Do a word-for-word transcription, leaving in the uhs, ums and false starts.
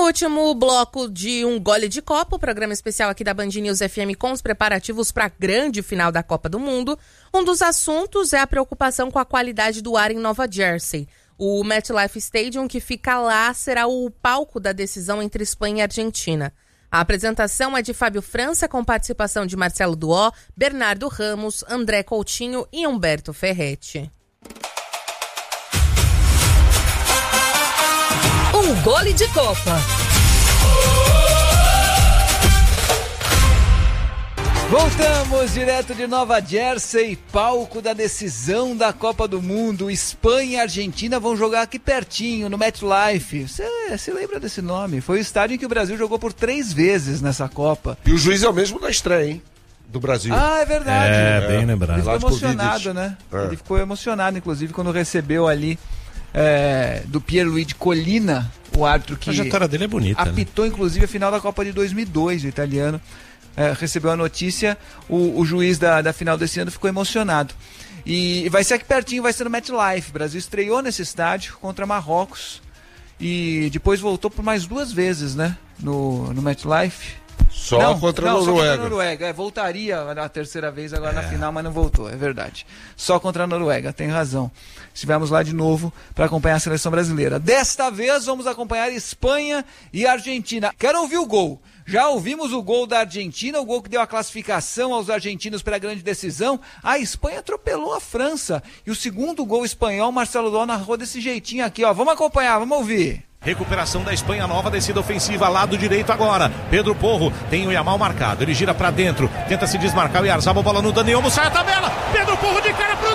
último bloco de Um Gole de Copa, o programa especial aqui da Band News F M com os preparativos para a grande final da Copa do Mundo. Um dos assuntos é a preocupação com a qualidade do ar em Nova Jersey. O MetLife Stadium, que fica lá, será o palco da decisão entre Espanha e Argentina. A apresentação é de Fábio França, com participação de Marcelo Duó, Bernardo Ramos, André Coutinho e Humberto Ferretti. Um Gole de Copa. Voltamos direto de Nova Jersey, palco da decisão da Copa do Mundo. Espanha e Argentina vão jogar aqui pertinho, no MetLife. Você se lembra desse nome? Foi o estádio em que o Brasil jogou por três vezes nessa Copa. E o juiz é o mesmo da estreia, hein? Do Brasil. Ah, é verdade. É, é bem lembrado. Ele ficou emocionado, né? É. Ele ficou emocionado, inclusive, quando recebeu ali é, do Pierluigi Collina, o árbitro que a trajetória dele é bonita, apitou, né? Inclusive, a final da Copa de dois mil e dois, o italiano. É, recebeu a notícia, o, o juiz da, da final desse ano ficou emocionado. E vai ser aqui pertinho, vai ser no MetLife. O Brasil estreou nesse estádio contra Marrocos e depois voltou por mais duas vezes, né? No, no MetLife. Só não, contra não, a Noruega. Só contra a Noruega. É, voltaria na terceira vez agora é. na final, mas não voltou, é verdade. Só contra a Noruega, tem razão. Estivemos lá de novo para acompanhar a seleção brasileira. Desta vez vamos acompanhar Espanha e Argentina. Quero ouvir o gol. Já ouvimos o gol da Argentina, o gol que deu a classificação aos argentinos para a grande decisão. A Espanha atropelou a França. E o segundo gol espanhol, Marcelo Duó narrou desse jeitinho aqui, ó. Vamos acompanhar, vamos ouvir. Recuperação da Espanha, nova descida ofensiva, lado direito agora. Pedro Porro tem o Yamal marcado. Ele gira pra dentro, tenta se desmarcar. O Yarzabal, bola no Dani Olmo, sai a tabela. Pedro Porro de cara pro